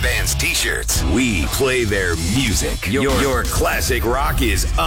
Advance t-shirts. We play their music. Your classic rock is up.